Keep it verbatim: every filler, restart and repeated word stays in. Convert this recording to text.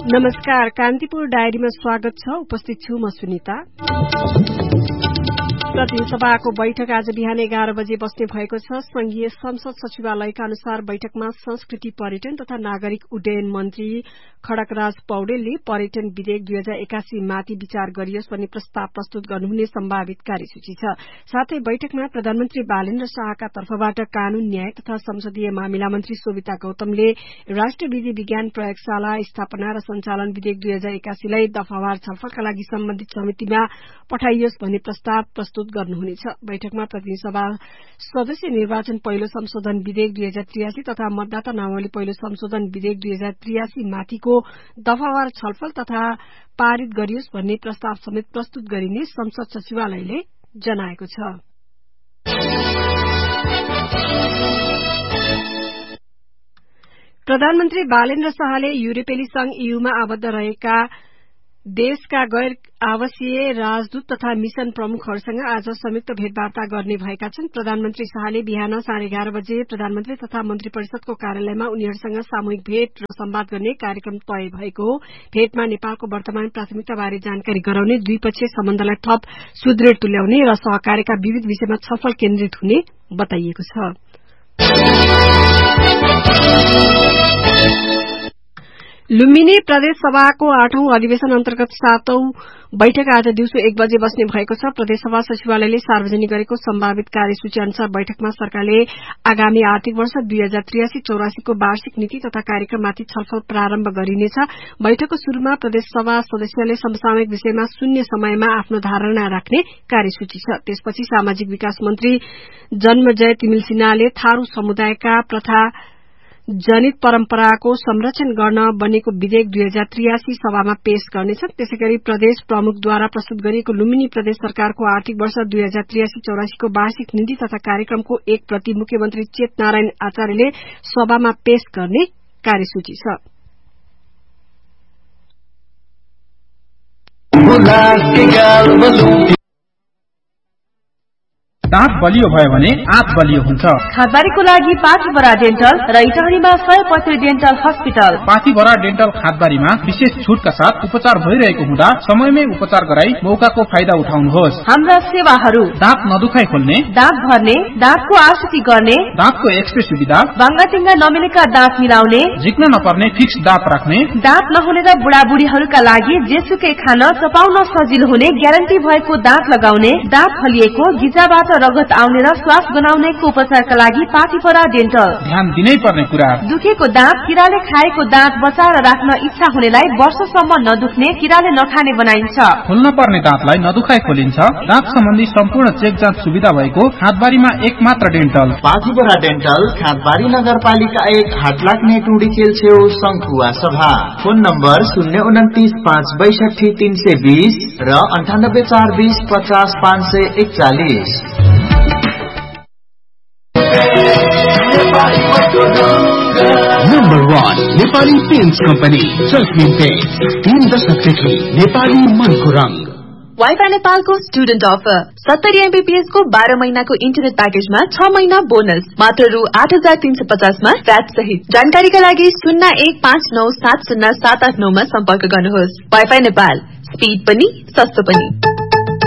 नमस्कार, कान्तिपुर डायरीमा स्वागत छ। उपस्थित छु म सुनिता। प्रतिनिधि सभाको बैठक आज बिहान एघार बजे बस्ने भएको छ। संघीय संसद सचिवालयका अनुसार बैठकमा संस्कृति पर्यटन तथा नागरिक उड्डयन मन्त्री खड्गराज पौडेलले पर्यटन विधेयक दुई हजार एकासी माथि विचार गरियोस् भन्ने प्रस्ताव प्रस्तुत गर्नुहुने सम्भावित कार्यसूची छ। साथै बैठकमा प्रधानमन्त्री बालेन्द्र शाहका तर्फबाट कानून न्याय तथा संसदीय मामिला मन्त्री शोभिता गौतमले राष्ट्रिय विधि विज्ञान प्रयोगशाला स्थापना र सञ्चालन विधेयक दुई हजार एकासीलाई दफावार छलफलका लागि सम्बन्धित समितिमा पठाइयोस् भन्ने प्रस्ताव प्रस्तुत गर्नुहुनेछ। बैठकमा प्रतिनिधि सभा सदस्य निर्वाचन पहिलो संशोधन विधेयक दुई हजार त्रियासी तथा मतदाता नामावली पहिलो संशोधन विधेयक दुई हजार त्रियासी माथिको दफावार छलफल तथा पारित गरियोस् भन्ने प्रस्ताव समेत प्रस्तुत गरिने संसद सचिवालयले जनाएको छ। प्रधानमन्त्री बालेन्द्र शाहले युरोपेली संघ ईयूमा आबद्ध रहेका देशका गैर आवासीय राजदूत तथा मिशन प्रमुखहरूसँग आज संयुक्त भेटवार्ता गर्ने भएका छन्। प्रधानमन्त्री शाहले बिहान साढे एघार बजे प्रधानमन्त्री तथा मन्त्री परिषदको कार्यालयमा उनीहरूसँग सामूहिक भेट र संवाद गर्ने कार्यक्रम तय भएको हो। भेटमा नेपालको वर्तमान प्राथमिकताबारे जानकारी गराउने, द्विपक्षीय सम्बन्धलाई थप सुदृढ़ तुल्याउने र सहकार्यका विविध विषयमा छलफल केन्द्रित हुने बताइएको छ। लुम्बिनी प्रदेश सभाको आठौं अधिवेशन अन्तर्गत सातौं बैठक आज दिउँसो एक बजे बस्ने भएको छ। प्रदेश सभा सचिवालयले सार्वजनिक गरेको सम्भावित कार्यसूची अनुसार बैठकमा सरकारले आगामी आर्थिक वर्ष दुई हजार त्रियासी चौरासीको वार्षिक नीति तथा कार्यक्रममाथि छलफल प्रारम्भ गरिनेछ। बैठकको शुरूमा प्रदेश सभा सदस्यले समसामयिक विषयमा शून्य समयमा आफ्नो धारणा राख्ने कार्यसूची छ। त्यसपछि सामाजिक विकास मन्त्री जन्मजय तिमिल सिन्हाले थारू समुदायका प्रथा जनित परम्पराको संरक्षण गर्न बनेको विधेयक दुई हजार त्रियासी सभामा पेश गर्नेछन्। त्यसैगरी प्रदेश प्रमुखद्वारा प्रस्तुत गरिएको लुम्बिनी प्रदेश सरकारको आर्थिक वर्ष दुई हजार त्रियासी चौरासीको वार्षिक नीति तथा कार्यक्रमको एक प्रति मुख्यमन्त्री चेत नारायण आचार्यले सभामा पेश गर्ने कार्यसूची छ। दाँत बलियो भयो भने आँत बलियो हुन्छ। खादबारीको लागि पाथीभरा डेन्टल र इटाढीमा सय पैँसठी डेन्टल हस्पिटल। पाथीभरा डेन्टल खादबारीमा विशेष छुटका साथ उपचार भइरहेको हुँदा समयमै उपचार गराई मौकाको फाइदा उठाउनुहोस्। हाम्रा सेवाहरू: दाँत नदुखाइ खोल्ने, दाँत भर्ने, दाँतको आरसीटी गर्ने, दाँतको एक्सरे सुविधा, बाङ्गाटिङ्गा नमिलेका दाँत मिलाउने, झिक्न नपर्ने फिक्स दाँत राख्ने, दाँत नहुने र बुढाबुढीहरूका लागि जेसुकै खान चपाउन सजिलो हुने ग्यारेन्टी भएको दाँत लगाउने, दाँत फलिएको, गिजाबाट रगत आउने र श्वास गनाउनेको उपचारका लागि पाथीभरा डेन्टल। ध्यान दिनै पर्ने कुरा: दुखेको दाँत, किराले खाएको दाँत बचाएर राख्न इच्छा हुनेलाई वर्षसम्म नदुख्ने, किराले नखाने बनाइन्छ। खोल्न पर्ने दाँतलाई नदुखाइ खोलिन्छ। दाँत सम्बन्धी सम्पूर्ण चेक जाँच सुविधा भएको खादबारीमा एक मात्र डेन्टल पाथीभरा डेन्टल, खादबारी नगरपालिका एक, हाट लाग्ने टुडी चेल छेउ, शंखुवा सभा। फोन नम्बर शून्य उन्तिस पाँच बैसठी तीन सय बीस र अन्ठानब्बे चार बीस पचास पाँच सय एकचालिस। Number one Nepali paints company, जस्मिन पेन्ट्स, तीन दशकदेखि नेपाली मनको रंग। वाइफाई नेपालको स्टुडेन्ट अफर सत्तरी एमबीपीएस को बाह्र महिनाको इन्टरनेट प्याकेजमा छ महिना बोनस मात्र रु आठ हजार तीन सय पचासमा फ्याट सहित। जानकारीका लागि शून्य एक पाँच नौ सात शून्य सात आठ नौमा सम्पर्क गर्नुहोस्। वाइफाई नेपाल, स्पीड पनि सस्तो पनि।